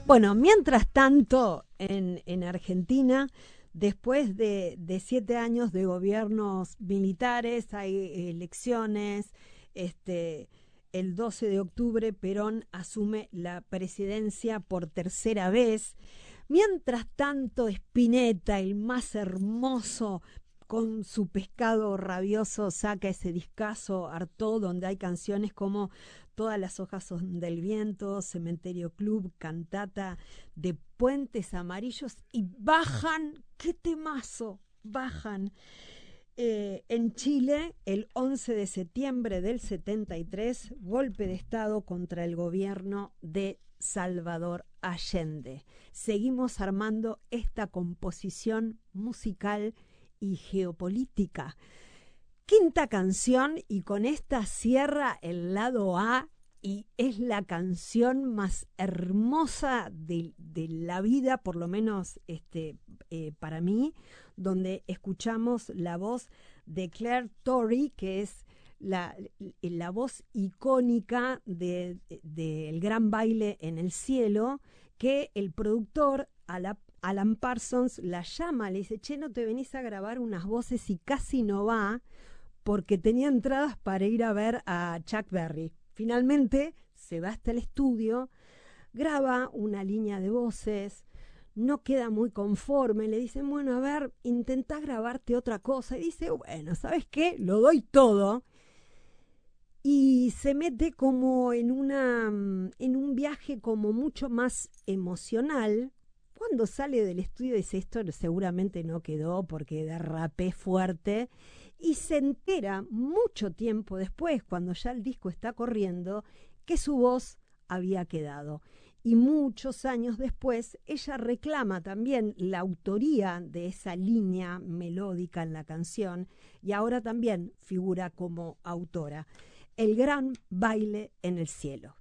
Bueno, mientras tanto, en Argentina, después de 7 años de gobiernos militares, hay elecciones. este, el 12 de octubre Perón asume la presidencia por tercera vez. Mientras tanto, Spinetta, el más hermoso, con su pescado rabioso, saca ese discazo Artaud, donde hay canciones como Todas las hojas son del viento, Cementerio Club, Cantata de Puentes Amarillos, y bajan, qué temazo, bajan. En Chile, el 11 de septiembre del 73, golpe de Estado contra el gobierno de Salvador Allende. Seguimos armando esta composición musical y geopolítica. Quinta canción, y con esta cierra el lado A, y es la canción más hermosa de la vida, por lo menos para mí, donde escuchamos la voz de Claire Torrey, que es la voz icónica del Gran Baile en el Cielo, que el productor Alan Parsons la llama, le dice: che, ¿no te venís a grabar unas voces? Y casi no va, porque tenía entradas para ir a ver a Chuck Berry. Finalmente se va hasta el estudio, graba una línea de voces, no queda muy conforme, le dicen: bueno, a ver, intentá grabarte otra cosa. Y dice: bueno, ¿sabes qué? Lo doy todo. Y se mete como en un viaje como mucho más emocional. Cuando sale del estudio dice: esto seguramente no quedó porque derrapé fuerte. Y se entera mucho tiempo después, cuando ya el disco está corriendo, que su voz había quedado. Y muchos años después ella reclama también la autoría de esa línea melódica en la canción, y ahora también figura como autora. El Gran Baile en el Cielo.